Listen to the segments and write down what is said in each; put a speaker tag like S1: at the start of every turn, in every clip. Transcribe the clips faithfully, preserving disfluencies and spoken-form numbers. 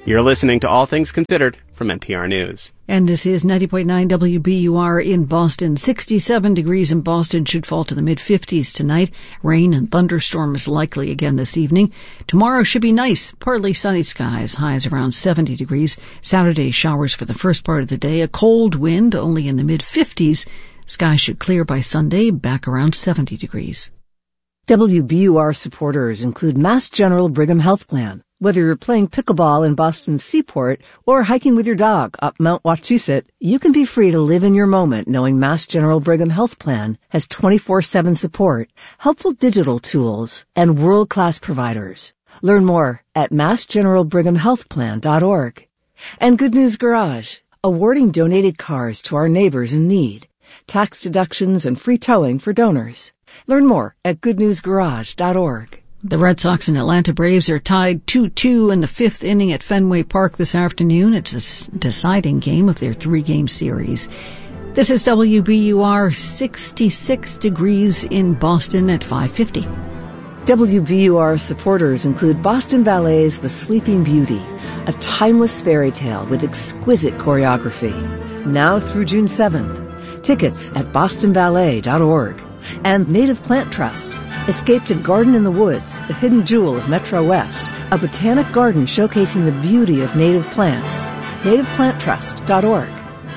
S1: You're listening to All Things Considered from N P R News.
S2: And this is ninety point nine W B U R in Boston. sixty-seven degrees in Boston, should fall to the mid-fifties tonight. Rain and thunderstorms likely again this evening. Tomorrow should be nice, partly sunny skies, highs around seventy degrees. Saturday, showers for the first part of the day. A cold wind, only in the mid-fifties. Skies should clear by Sunday, back around seventy degrees.
S3: W B U R supporters include Mass General Brigham Health Plan. Whether you're playing pickleball in Boston's Seaport or hiking with your dog up Mount Wachusett, you can be free to live in your moment knowing Mass General Brigham Health Plan has twenty-four seven support, helpful digital tools, and world-class providers. Learn more at mass general brigham health plan dot org. And Good News Garage, awarding donated cars to our neighbors in need. Tax deductions and free towing for donors. Learn more at good news garage dot org.
S2: The Red Sox and Atlanta Braves are tied two two in the fifth inning at Fenway Park this afternoon. It's a deciding game of their three-game series. This is W B U R, sixty-six degrees in Boston at five fifty.
S3: W B U R supporters include Boston Ballet's The Sleeping Beauty, a timeless fairy tale with exquisite choreography. Now through June seventh. Tickets at boston ballet dot org. And Native Plant Trust. Escape to Garden in the Woods, the hidden jewel of Metro West, a botanic garden showcasing the beauty of native plants. native plant trust dot org.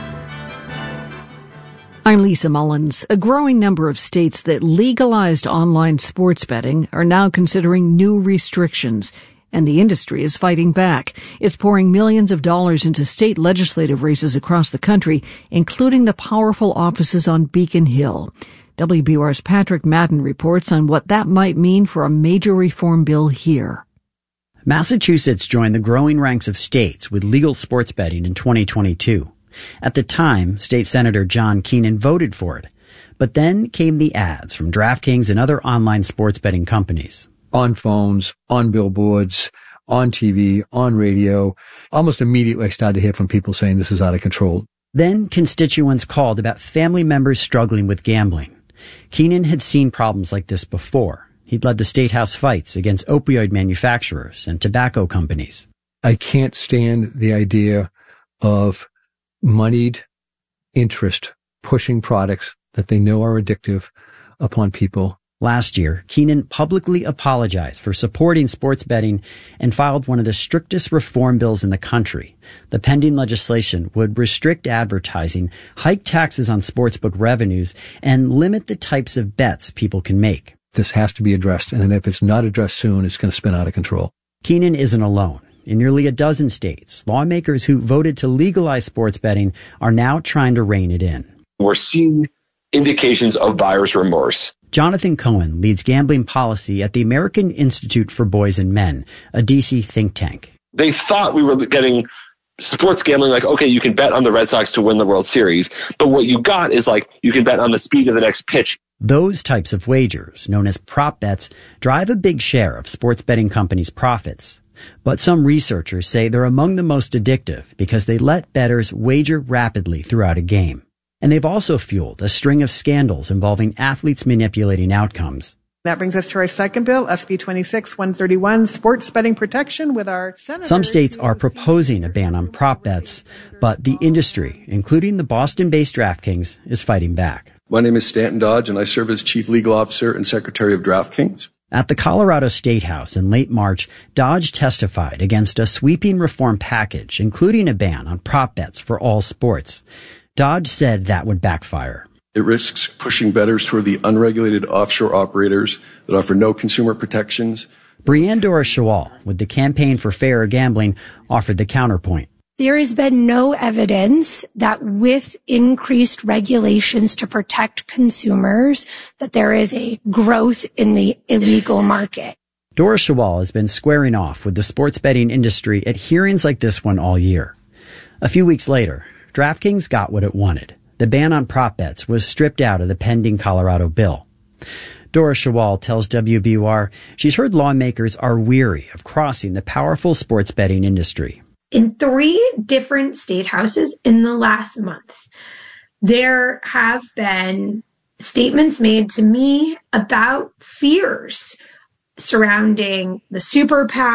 S2: I'm Lisa Mullins. A growing number of states that legalized online sports betting are now considering new restrictions, and the industry is fighting back. It's pouring millions of dollars into state legislative races across the country, including the powerful offices on Beacon Hill. W B U R's Patrick Madden reports on what that might mean for a major reform bill here.
S4: Massachusetts joined the growing ranks of states with legal sports betting in twenty twenty-two. At the time, State Senator John Keenan voted for it. But then came the ads from DraftKings and other online sports betting companies.
S5: On phones, on billboards, on T V, on radio. Almost immediately I started to hear from people saying this is out of control.
S4: Then constituents called about family members struggling with gambling. Keenan had seen problems like this before. He'd led the state house fights against opioid manufacturers and tobacco companies.
S5: I can't stand the idea of moneyed interest pushing products that they know are addictive upon people.
S4: Last year, Keenan publicly apologized for supporting sports betting and filed one of the strictest reform bills in the country. The pending legislation would restrict advertising, hike taxes on sportsbook revenues, and limit the types of bets people can make.
S5: This has to be addressed, and if it's not addressed soon, it's going to spin out of control.
S4: Keenan isn't alone. In nearly a dozen states, lawmakers who voted to legalize sports betting are now trying to rein it in.
S6: We're seeing indications of buyer's remorse.
S4: Jonathan Cohen leads gambling policy at the American Institute for Boys and Men, a D C think tank.
S6: They thought we were getting sports gambling like, okay, you can bet on the Red Sox to win the World Series, but what you got is like, you can bet on the speed of the next pitch.
S4: Those types of wagers, known as prop bets, drive a big share of sports betting companies' profits. But some researchers say they're among the most addictive because they let bettors wager rapidly throughout a game. And they've also fueled a string of scandals involving athletes manipulating outcomes.
S7: That brings us to our second bill, S B twenty-six one thirty-one, sports betting protection with our senators.
S4: Some states are proposing a ban on prop bets, but the industry, including the Boston-based DraftKings, is fighting back.
S8: My name is Stanton Dodge, and I serve as Chief Legal Officer and Secretary of DraftKings.
S4: At the Colorado State House in late March, Dodge testified against a sweeping reform package, including a ban on prop bets for all sports. Dodge said that would backfire.
S8: It risks pushing bettors toward the unregulated offshore operators that offer no consumer protections.
S4: Brianne Dora-Shawal, with the Campaign for Fairer Gambling, offered the counterpoint.
S9: There has been no evidence that with increased regulations to protect consumers, that there is a growth in the illegal market.
S4: Dora-Shawal has been squaring off with the sports betting industry at hearings like this one all year. A few weeks later, DraftKings got what it wanted. The ban on prop bets was stripped out of the pending Colorado bill. Dora-Shawal tells W B U R she's heard lawmakers are weary of crossing the powerful sports betting industry.
S10: In three different state houses in the last month, there have been statements made to me about fears surrounding the super PAC.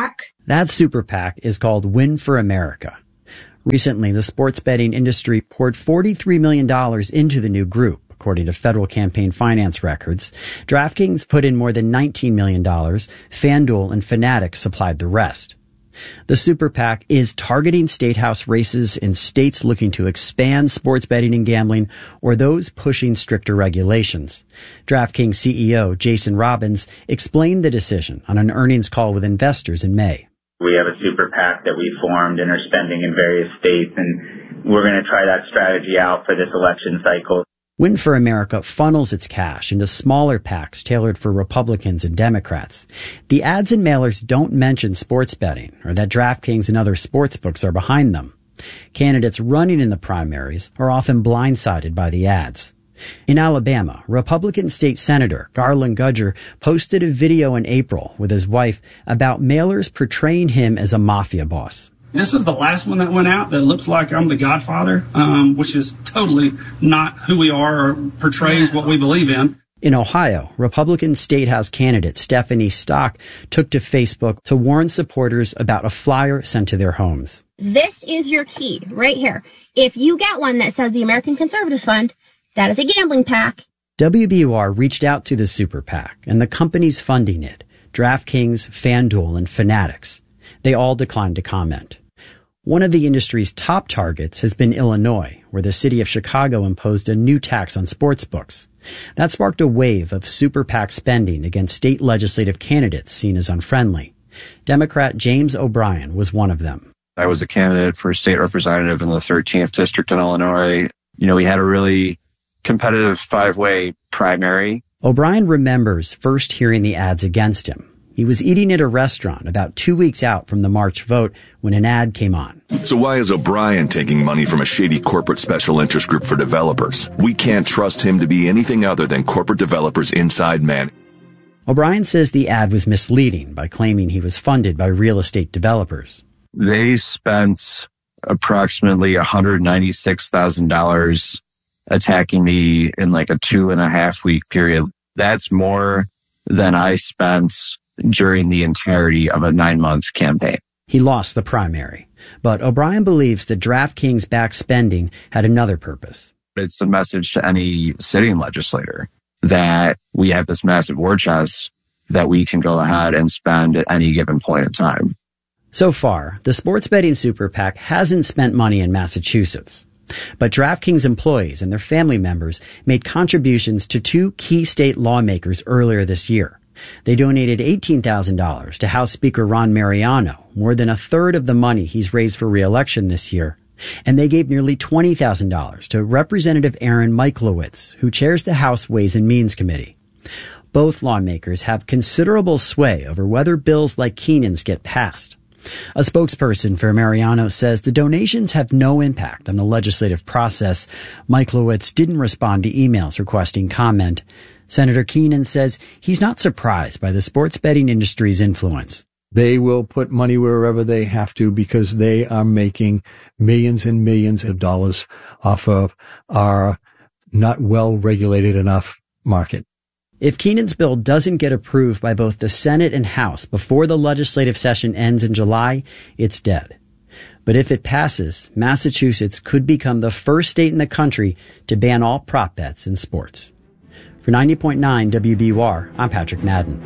S4: That super PAC is called Win for America. Recently, the sports betting industry poured forty-three million dollars into the new group, according to federal campaign finance records. DraftKings put in more than nineteen million dollars. FanDuel and Fanatics supplied the rest. The super PAC is targeting statehouse races in states looking to expand sports betting and gambling or those pushing stricter regulations. DraftKings C E O Jason Robbins explained the decision on an earnings call with investors in May.
S11: We have a super PAC that we formed and are spending in various states, and we're going to try that strategy out for this election cycle.
S4: Win for America funnels its cash into smaller PACs tailored for Republicans and Democrats. The ads and mailers don't mention sports betting or that DraftKings and other sports books are behind them. Candidates running in the primaries are often blindsided by the ads. In Alabama, Republican State Senator Garland Gudger posted a video in April with his wife about mailers portraying him as a mafia boss.
S12: This is the last one that went out that looks like I'm the Godfather, um, which is totally not who we are or portrays what we believe in.
S4: In Ohio, Republican State House candidate Stephanie Stock took to Facebook to warn supporters about a flyer sent to their homes.
S13: This is your key right here. If you get one that says the American Conservative Fund, that is a gambling PAC.
S4: W B U R reached out to the super PAC and the companies funding it, DraftKings, FanDuel, and Fanatics. They all declined to comment. One of the industry's top targets has been Illinois, where the city of Chicago imposed a new tax on sports books. That sparked a wave of super PAC spending against state legislative candidates seen as unfriendly. Democrat James O'Brien was one of them.
S14: I was a candidate for state representative in the thirteenth district in Illinois. You know, we had a really competitive five-way primary.
S4: O'Brien remembers first hearing the ads against him. He was eating at a restaurant about two weeks out from the March vote when an ad came on.
S15: So why is O'Brien taking money from a shady corporate special interest group for developers? We can't trust him to be anything other than corporate developers' inside man.
S4: O'Brien says the ad was misleading by claiming he was funded by real estate developers.
S14: They spent approximately one hundred ninety-six thousand dollars attacking me in like a two and a half week period. That's more than I spent during the entirety of a nine-month campaign.
S4: He lost the primary, but O'Brien believes that DraftKings backed spending had another purpose.
S14: It's a message to any sitting legislator that we have this massive war chest that we can go ahead and spend at any given point in time.
S4: So far, the sports betting super PAC hasn't spent money in Massachusetts. But DraftKings employees and their family members made contributions to two key state lawmakers earlier this year. They donated eighteen thousand dollars to House Speaker Ron Mariano, more than a third of the money he's raised for re-election this year. And they gave nearly twenty thousand dollars to Representative Aaron Michlowitz, who chairs the House Ways and Means Committee. Both lawmakers have considerable sway over whether bills like Keenan's get passed. A spokesperson for Mariano says the donations have no impact on the legislative process. Michlowitz didn't respond to emails requesting comment. Senator Keenan says he's not surprised by the sports betting industry's influence.
S5: They will put money wherever they have to because they are making millions and millions of dollars off of our not well regulated enough market.
S4: If Keenan's bill doesn't get approved by both the Senate and House before the legislative session ends in July, it's dead. But if it passes, Massachusetts could become the first state in the country to ban all prop bets in sports. For ninety point nine W B U R, I'm Patrick Madden.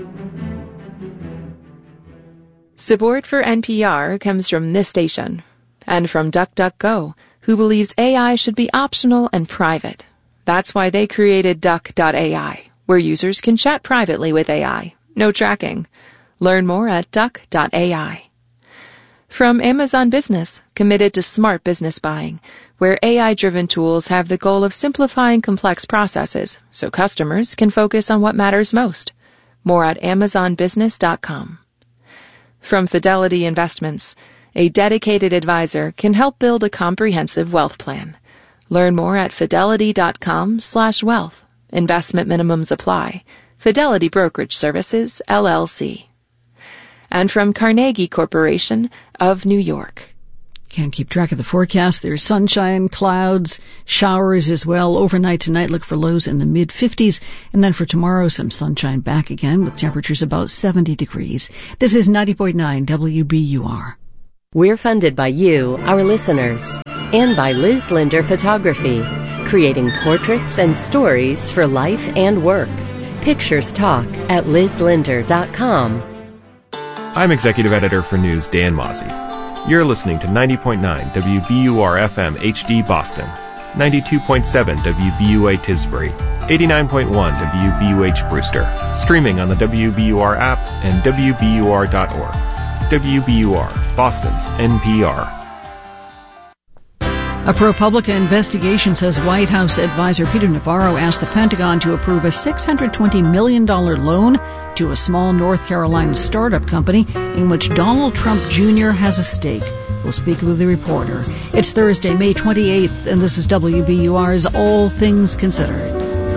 S16: Support for N P R comes from this station and from DuckDuckGo, who believes A I should be optional and private. That's why they created Duck dot A I, where users can chat privately with A I. No tracking. Learn more at Duck dot A I. From Amazon Business, committed to smart business buying, where A I-driven tools have the goal of simplifying complex processes so customers can focus on what matters most. More at Amazon Business dot com. From Fidelity Investments, a dedicated advisor can help build a comprehensive wealth plan. Learn more at Fidelity dot com slash wealth. Investment minimums apply. Fidelity Brokerage Services, L L C. And from Carnegie Corporation of New York.
S2: Can't keep track of the forecast. There's sunshine, clouds, showers as well. Overnight tonight, look for lows in the mid-fifties. And then for tomorrow, some sunshine back again with temperatures about seventy degrees. This is ninety point nine W B U R.
S17: We're funded by you, our listeners, and by Liz Linder Photography, creating portraits and stories for life and work. Pictures talk at liz linder dot com.
S18: I'm Executive Editor for News, Dan Mozzie. You're listening to ninety point nine W B U R F M H D Boston, ninety-two point seven W B U A Tisbury, eighty-nine point one W B U H Brewster, streaming on the W B U R app and W B U R dot org. W B U R, Boston's N P R.
S2: A ProPublica investigation says White House advisor Peter Navarro asked the Pentagon to approve a six hundred twenty million dollars loan to a small North Carolina startup company in which Donald Trump Junior has a stake. We'll speak with the reporter. It's Thursday, May twenty-eighth, and this is W B U R's All Things Considered.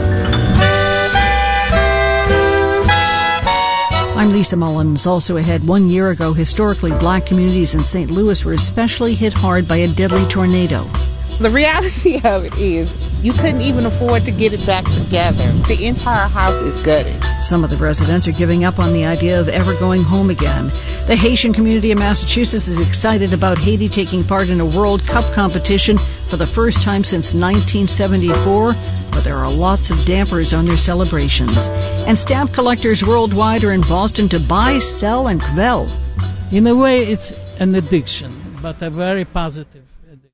S2: I'm Lisa Mullins. Also ahead, one year ago, historically black communities in Saint Louis were especially hit hard by a deadly tornado.
S19: The reality of it is you couldn't even afford to get it back together. The entire house is gutted.
S2: Some of the residents are giving up on the idea of ever going home again. The Haitian community in Massachusetts is excited about Haiti taking part in a World Cup competition for the first time since nineteen seventy-four, but there are lots of dampers on their celebrations. And stamp collectors worldwide are in Boston to buy, sell, and kvel.
S20: In a way, it's an addiction, but a very positive.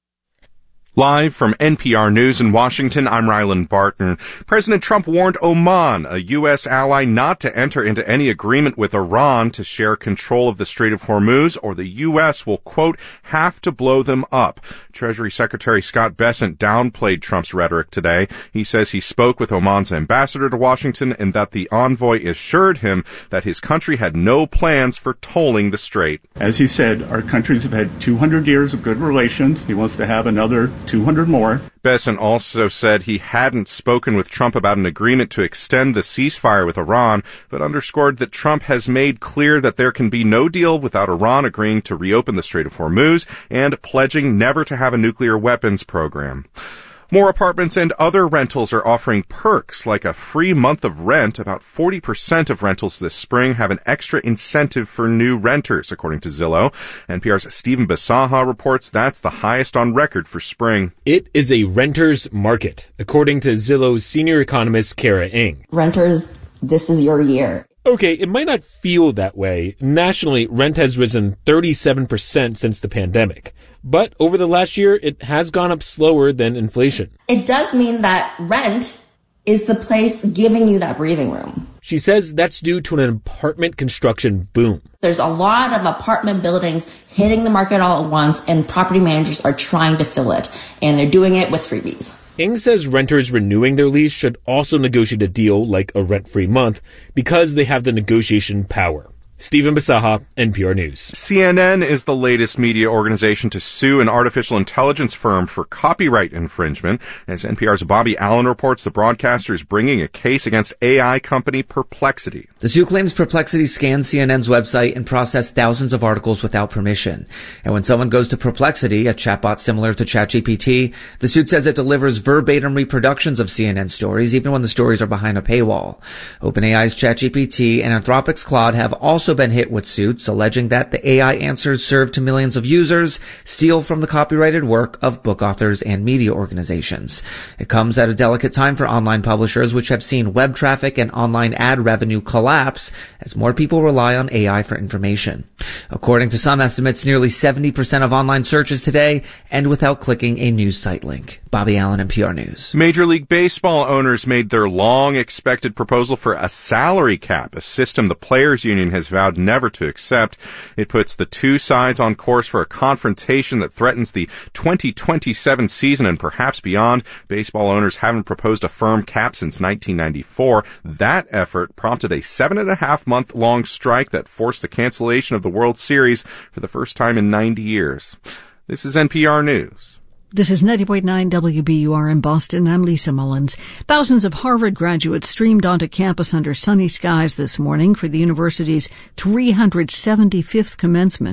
S21: Live from N P R News in Washington, I'm Ryland Barton. President Trump warned Oman, a U S ally, not to enter into any agreement with Iran to share control of the Strait of Hormuz, or the U S will, quote, have to blow them up. Treasury Secretary Scott Bessent downplayed Trump's rhetoric today. He says he spoke with Oman's ambassador to Washington and that the envoy assured him that his country had no plans for tolling the strait.
S22: As he said, our countries have had two hundred years of good relations. He wants to have another two hundred more.
S21: Bessent also said he hadn't spoken with Trump about an agreement to extend the ceasefire with Iran, but underscored that Trump has made clear that there can be no deal without Iran agreeing to reopen the Strait of Hormuz and pledging never to have a nuclear weapons program. More apartments and other rentals are offering perks like a free month of rent. About forty percent of rentals this spring have an extra incentive for new renters, according to Zillow. N P R's Stephen Basaha reports that's the highest on record for spring.
S23: It is a renter's market, according to Zillow's senior economist, Kara Ng.
S24: Renters, this is your year.
S23: Okay, it might not feel that way. Nationally, rent has risen thirty-seven percent since the pandemic. But over the last year, it has gone up slower than inflation.
S24: It does mean that rent is the place giving you that breathing room.
S23: She says that's due to an apartment construction boom.
S24: There's a lot of apartment buildings hitting the market all at once, and property managers are trying to fill it, and they're doing it with freebies.
S23: Ng says renters renewing their lease should also negotiate a deal like a rent-free month because they have the negotiation power. Stephen Basaha, N P R News.
S21: C N N is the latest media organization to sue an artificial intelligence firm for copyright infringement. As N P R's Bobby Allen reports, the broadcaster is bringing a case against A I company Perplexity.
S25: The suit claims Perplexity scanned C N N's website and processed thousands of articles without permission. And when someone goes to Perplexity, a chatbot similar to ChatGPT, the suit says it delivers verbatim reproductions of C N N stories, even when the stories are behind a paywall. OpenAI's ChatGPT and Anthropic's Claude have also been hit with suits alleging that the A I answers served to millions of users steal from the copyrighted work of book authors and media organizations. It comes at a delicate time for online publishers, which have seen web traffic and online ad revenue collapse as more people rely on A I for information. According to some estimates, nearly seventy percent of online searches today end without clicking a news site link. Bobby Allen, N P R News.
S21: Major League Baseball owners made their long-expected proposal for a salary cap, a system the players' union has vowed never to accept. It puts the two sides on course for a confrontation that threatens the twenty twenty-seven season and perhaps beyond. Baseball owners haven't proposed a firm cap since nineteen ninety-four. That effort prompted a seven and a half month long strike that forced the cancellation of the World Series for the first time in ninety years. This is N P R News.
S2: This is ninety point nine W B U R in Boston. I'm Lisa Mullins. Thousands of Harvard graduates streamed onto campus under sunny skies this morning for the university's three hundred seventy-fifth commencement.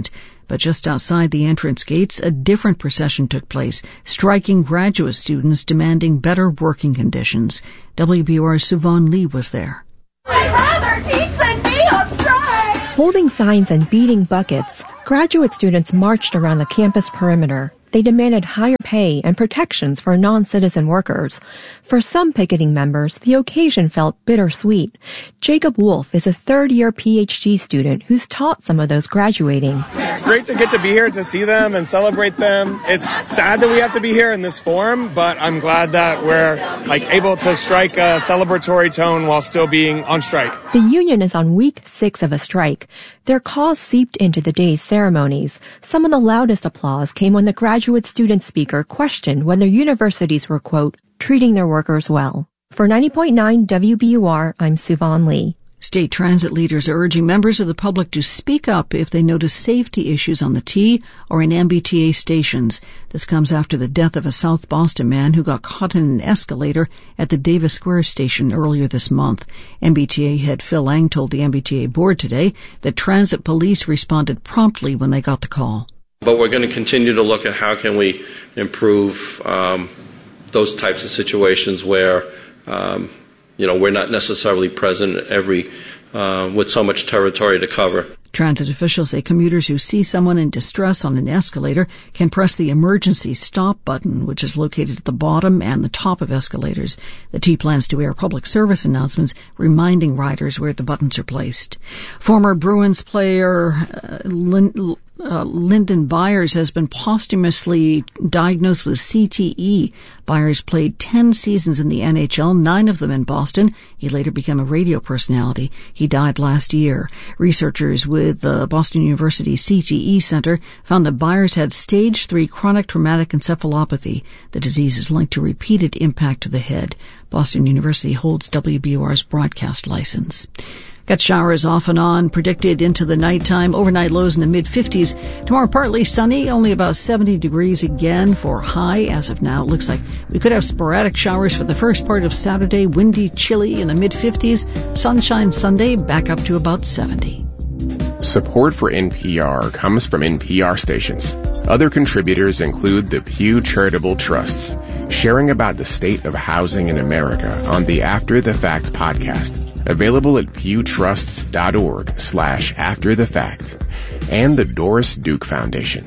S2: But just outside the entrance gates, a different procession took place, striking graduate students demanding better working conditions. W B U R's Suvon Lee was there.
S1: I'd rather teach than be on strike! Holding signs and beating buckets, graduate students marched around the campus perimeter. They demanded higher pay and protections for non-citizen workers. For some picketing members, the occasion felt bittersweet. Jacob Wolf is a third-year P H D student who's taught some of those graduating.
S3: It's great to get to be here to see them and celebrate them. It's sad that we have to be here in this form, but I'm glad that we're like able to strike a celebratory tone while still being on strike.
S1: The union is on week six of a strike. Their cause seeped into the day's ceremonies. Some of the loudest applause came when the graduate student speaker questioned whether universities were, quote, treating their workers well. For ninety point nine W B U R, I'm Suvon Lee.
S2: State transit leaders are urging members of the public to speak up if they notice safety issues on the T or in M B T A stations. This comes after the death of a South Boston man who got caught in an escalator at the Davis Square station earlier this month. M B T A head Phil Lang told the M B T A board today that transit police responded promptly when they got the call.
S6: But we're going to continue to look at how can we improve um, those types of situations where um, you know, we're not necessarily present every uh, with so much territory to cover.
S2: Transit officials say commuters who see someone in distress on an escalator can press the emergency stop button, which is located at the bottom and the top of escalators. The T plans to air public service announcements reminding riders where the buttons are placed. Former Bruins player uh, Lin- Uh, Lyndon Byers has been posthumously diagnosed with C T E. Byers played ten seasons in the N H L, nine of them in Boston. He later became a radio personality. He died last year. Researchers with the Boston University C T E Center found that Byers had stage three chronic traumatic encephalopathy. The disease is linked to repeated impact to the head. Boston University holds W B U R's broadcast license. Got showers off and on predicted into the nighttime. Overnight lows in the mid-fifties. Tomorrow partly sunny, only about seventy degrees again for high as of now. It looks like we could have sporadic showers for the first part of Saturday. Windy, chilly in the mid-fifties. Sunshine Sunday back up to about seventy.
S18: Support for N P R comes from N P R stations. Other contributors include the Pew Charitable Trusts, sharing about the state of housing in America on the After the Fact podcast, available at pewtrusts.org slash after the fact, and the Doris Duke Foundation.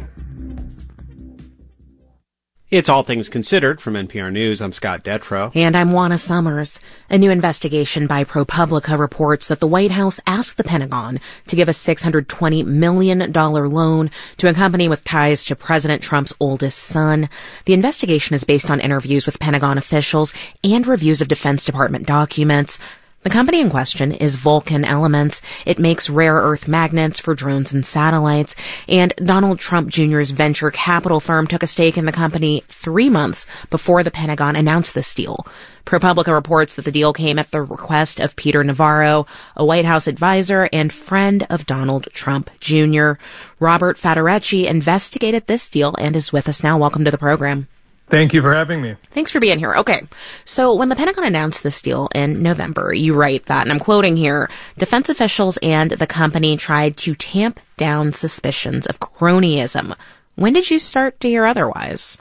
S7: It's All Things Considered from N P R News. I'm Scott Detrow.
S8: And I'm Juana Summers. A new investigation by ProPublica reports that the White House asked the Pentagon to give a six hundred twenty million dollars loan to a company with ties to President Trump's oldest son. The investigation is based on interviews with Pentagon officials and reviews of Defense Department documents. The company in question is Vulcan Elements. It makes rare earth magnets for drones and satellites. And Donald Trump Junior's venture capital firm took a stake in the company three months before the Pentagon announced this deal. ProPublica reports that the deal came at the request of Peter Navarro, a White House advisor and friend of Donald Trump Junior Robert Federecci investigated this deal and is with us now. Welcome to the program.
S26: Thank you for having me.
S8: Thanks for being here. Okay. So when the Pentagon announced this deal in November, you write that, and I'm quoting here, defense officials and the company tried to tamp down suspicions of cronyism. When did you start to hear otherwise?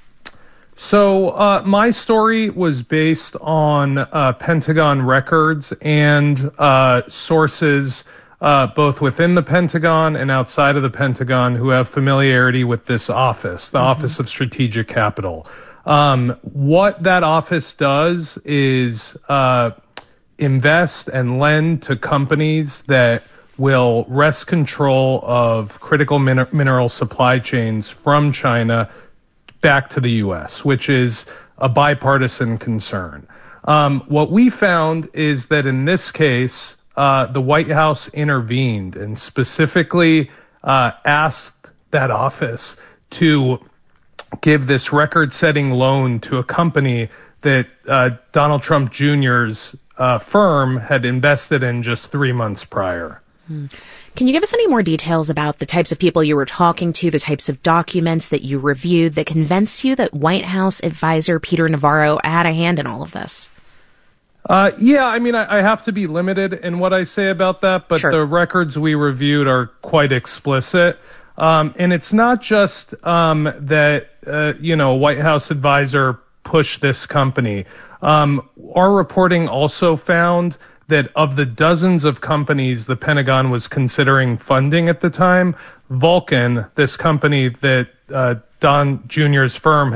S26: So uh, my story was based on uh, Pentagon records and uh, sources Uh, both within the Pentagon and outside of the Pentagon who have familiarity with this office, the mm-hmm. Office of Strategic Capital. Um, what that office does is uh, invest and lend to companies that will wrest control of critical min- mineral supply chains from China back to the U S, which is a bipartisan concern. Um, what we found is that in this case, Uh, the White House intervened and specifically uh, asked that office to give this record-setting loan to a company that uh, Donald Trump Junior's uh, firm had invested in just three months prior.
S8: Hmm. Can you give us any more details about the types of people you were talking to, the types of documents that you reviewed that convinced you that White House advisor Peter Navarro had a hand in all of this?
S26: Uh, yeah, I mean, I, I have to be limited in what I say about that, but
S8: sure.
S26: The records we reviewed are quite explicit. Um, and it's not just um, that, uh, you know, a White House advisor pushed this company. Um, our reporting also found that of the dozens of companies the Pentagon was considering funding at the time, Vulcan, this company that uh, Don Junior's firm